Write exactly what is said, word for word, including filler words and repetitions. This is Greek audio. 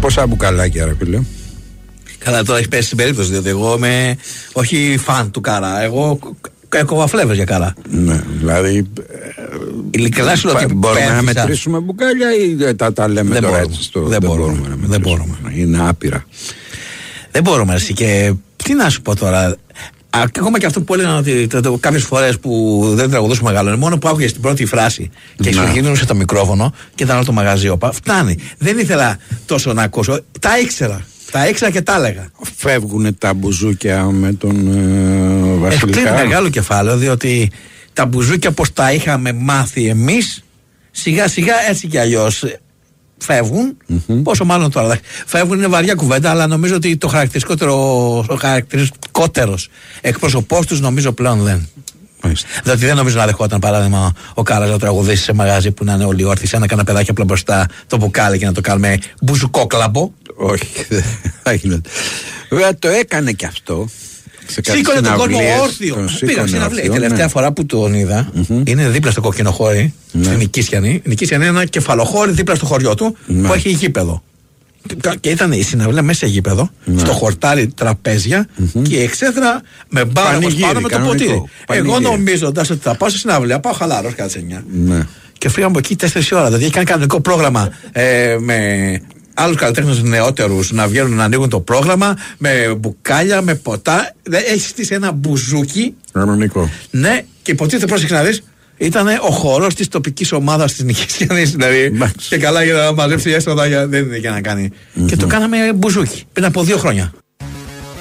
Πόσα μπουκαλάκια, ρε φίλε? Καλά, τώρα έχει πέσει στην περίπτωση, διότι εγώ είμαι όχι φαν του Καρά. Εγώ έκοβα φλέβες για Καρά. Ναι, δηλαδή. Ειλικρινά σου λέω ότι μπορούμε να μετρήσουμε μπουκάλια ή τα, τα λέμε δεν τώρα μπορούμε. έτσι? Στο, δεν, δεν μπορούμε. μπορούμε να δεν μπορούμε. Είναι άπειρα. Δεν μπορούμε, εσύ. Και τι να σου πω τώρα. Ακόμα και αυτό που έλεγαν ότι κάποιες φορές που δεν τραγουδούσε μεγάλο, είναι μόνο που άκουγε την πρώτη φράση και εξοργίνωσε το μικρόφωνο και ήταν όλο το μαγαζί όπα. Φτάνει. Δεν ήθελα τόσο να ακούσω. Τα ήξερα. Τα ήξερα και τα έλεγα. Φεύγουν τα μπουζούκια με τον ε, Βασιλικά. Έχει μεγάλο κεφάλαιο, διότι τα μπουζούκια όπως τα είχαμε μάθει εμείς, σιγά σιγά έτσι κι αλλιώς φεύγουν. Mm-hmm. Πόσο μάλλον τώρα. Φεύγουν, είναι βαριά κουβέντα, αλλά νομίζω ότι το χαρακτηριστικότερο, ο χαρακτηριστικότερος εκπρόσωπός τους νομίζω πλέον δεν. Μάλιστα. Διότι δεν νομίζω να δεχόταν, παράδειγμα, ο Κάρας να τραγουδήσει σε μαγαζί που να είναι όλοι όρθιοι, σαν να κάνει παιδάκι απλά μπροστά το μπουκάλι και να το κάνουμε μπουζουκόκλαμπο. Όχι, δεν γίνεται. Βέβαια το έκανε και αυτό. Σήκωνε τον κόσμο όρθιο. Πήγα στην αυλή. Η τελευταία ναι. φορά που τον είδα mm-hmm. είναι δίπλα στο Κοκκινοχώρι, ναι. στην Νικήσιανη. Η Νικήσιανη είναι ένα κεφαλοχώρι δίπλα στο χωριό του ναι. που έχει γήπεδο. Και ήταν η συναυλία μέσα σε γήπεδο, ναι. στο χορτάρι τραπέζια mm-hmm. και η εξέδρα με μπάρα πάνω με το ποτήρι. Εγώ νομίζοντας ότι θα πάω στη συναυλία, πάω χαλάρος κάθε εννιά. Ναι. Και φύγαμε από εκεί τέσσερις ώρα. Δηλαδή έχει κάνει κανονικό πρόγραμμα ε, με άλλους καλλιτέχνες νεότερους να βγαίνουν να ανοίγουν το πρόγραμμα με μπουκάλια, με ποτά. Έχει στήσει ένα μπουζούκι. Κανονικό. Ναι, και υποτίθεται, πρόσεξε να δεις, ήταν ο χορός της τοπικής ομάδας της Νικήσιανης. Δηλαδή, και καλά για να μαζέψει έσοδα, δεν είναι για να κάνει. Mm-hmm. Και το κάναμε μπουζούκι πριν από δύο χρόνια.